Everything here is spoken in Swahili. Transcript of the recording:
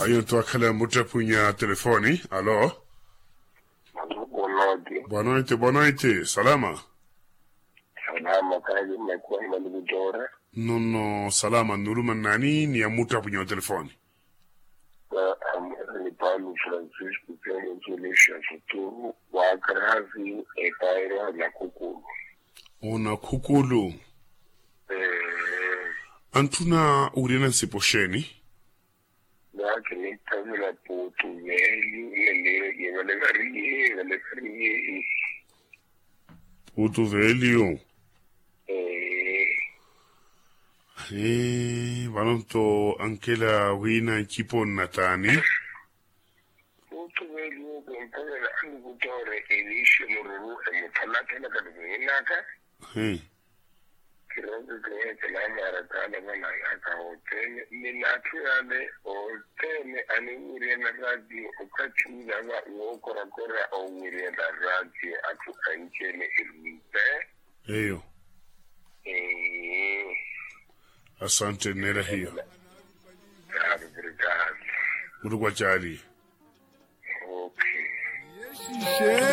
Ayo tuakala muta punya telefoni. Alo? Boa noite. Salama? Salama, kaji mmekuwa mwanigudora. No, salama. Nuruma nani ni ya muta punya telefoni? Ni Paulo Francisco, kwenye Julisha Futuru, wakarazi, ekaira na kukulu. Ona kukulu. Antuna urena siposheni? Naki nitavila putu veli, vale kariye. Putu velio. Valonto ankela wina kipo natani. Putu velio, kumpavela angutore, elishe mururu, emutalaka na kaduminaka. Kirogo kwenye kalama aratana wana yaka hotele. Ninatuale hotele aniwire na radio ukachula wa uokorakora uwire na radio atukanchele ilmipe. Eyo. Asante nera hiyo. Obrigado. Uruguachari. Okay.